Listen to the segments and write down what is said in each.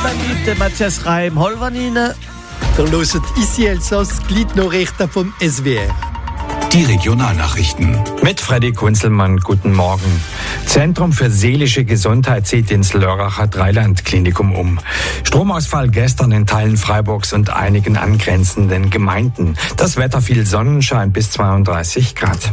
Mit Matthias Reim, Holvanine. Der hört ici Elsass, Gliednachrichten vom SWR. Die Regionalnachrichten. Mit Freddy Kunzelmann, guten Morgen. Zentrum für seelische Gesundheit zieht ins Lörracher Dreiland-Klinikum um. Stromausfall gestern in Teilen Freiburgs und einigen angrenzenden Gemeinden. Das Wetter viel Sonnenschein bis 32 Grad.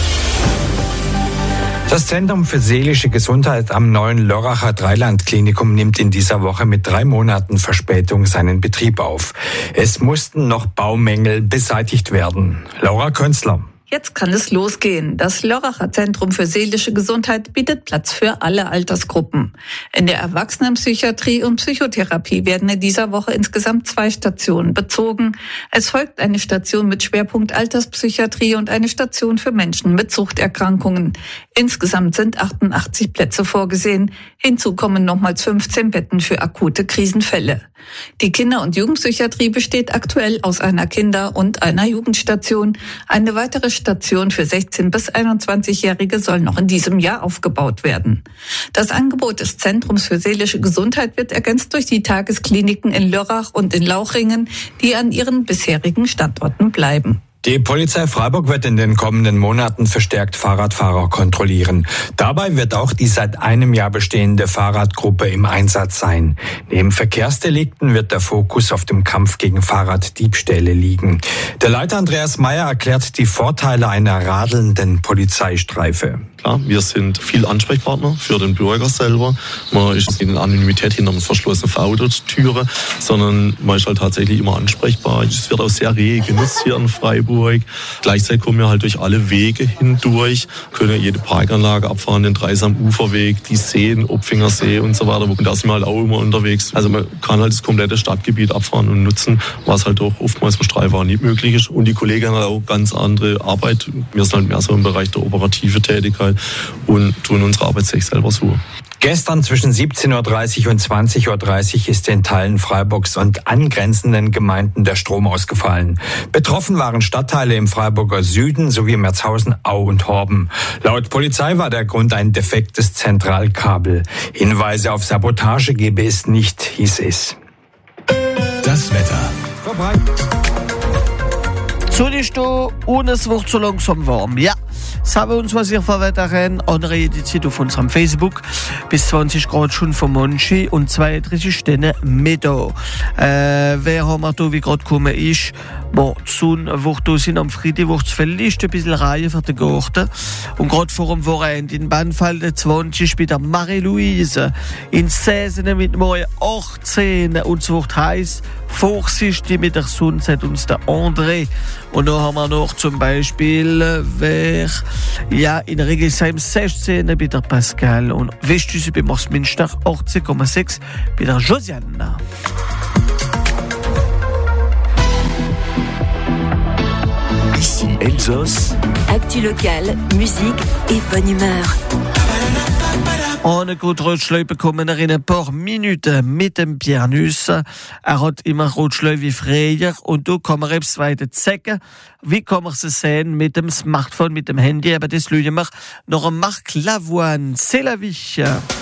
Das Zentrum für seelische Gesundheit am neuen Lörracher Dreiland-Klinikum nimmt in dieser Woche mit 3 Monaten Verspätung seinen Betrieb auf. Es mussten noch Baumängel beseitigt werden. Laura Künstler. Jetzt kann es losgehen. Das Lörracher Zentrum für seelische Gesundheit bietet Platz für alle Altersgruppen. In der Erwachsenenpsychiatrie und Psychotherapie werden in dieser Woche insgesamt 2 Stationen bezogen. Es folgt eine Station mit Schwerpunkt Alterspsychiatrie und eine Station für Menschen mit Suchterkrankungen. Insgesamt sind 88 Plätze vorgesehen. Hinzu kommen nochmals 15 Betten für akute Krisenfälle. Die Kinder- und Jugendpsychiatrie besteht aktuell aus einer Kinder- und einer Jugendstation. Eine weitere Station für 16- bis 21-Jährige soll noch in diesem Jahr aufgebaut werden. Das Angebot des Zentrums für seelische Gesundheit wird ergänzt durch die Tageskliniken in Lörrach und in Lauchringen, die an ihren bisherigen Standorten bleiben. Die Polizei Freiburg wird in den kommenden Monaten verstärkt Fahrradfahrer kontrollieren. Dabei wird auch die seit einem Jahr bestehende Fahrradgruppe im Einsatz sein. Neben Verkehrsdelikten wird der Fokus auf dem Kampf gegen Fahrraddiebstähle liegen. Der Leiter Andreas Meyer erklärt die Vorteile einer radelnden Polizeistreife. Klar, wir sind viel Ansprechpartner für den Bürger selber. Man ist nicht in Anonymität hinter einer verschlossenen Autotüre, sondern man ist halt tatsächlich immer ansprechbar. Es wird auch sehr rege genutzt hier in Freiburg. Gleichzeitig kommen wir halt durch alle Wege hindurch, können jede Parkanlage abfahren, den Dreisam-Uferweg, die Seen, Opfingersee und so weiter. Und da sind wir halt auch immer unterwegs. Also man kann halt das komplette Stadtgebiet abfahren und nutzen, was halt auch oftmals mit Streifahrer nicht möglich ist. Und die Kollegen haben auch ganz andere Arbeit. Wir sind halt mehr so im Bereich der operative Tätigkeit und tun unsere Arbeit sich selber so. Gestern zwischen 17.30 Uhr und 20.30 Uhr ist in Teilen Freiburgs und angrenzenden Gemeinden der Strom ausgefallen. Betroffen waren Stadtteile im Freiburger Süden sowie Merzhausen, Au und Horben. Laut Polizei war der Grund ein defektes Zentralkabel. Hinweise auf Sabotage gebe es nicht, hieß es. Das Wetter. Zunisto, ohne es wird so langsam warm. Ja, sagen wir uns, was ihr für Wetter habt. Andere Edition auf unserem Facebook. Bis 20 Grad schon von Monchi und 32 Stunden Mittag. Wer haben wir da, wie gerade gekommen ist? Bon, die Sonne wird da sein am Freitag, wird es vielleicht ein bisschen Reihe für den Garten. Und gerade vor dem Wochenende in Bannfalde 20 bei der Marie-Louise. In Cäsene mit morgen 18 und es wird heiß. Vorsichtig mit der Sonne, sagt uns der André. Und dann haben wir noch zum Beispiel, in Regelsheim 16 bei der Pascal und Westüsse bei Morsminster 18,6 bei der Josiane. Ici Elsass. Actu locale, musique et bonne humeur. Ohne gut Rotschleu bekommen in ein paar Minuten mit dem Pierre Nuss. Hat immer Rotschleu wie früher und du kann man etwas weiter zeigen. Wie kann man sie sehen mit dem Smartphone, mit dem Handy? Aber das schauen wir noch an Marc Lavoine. C'est la vie.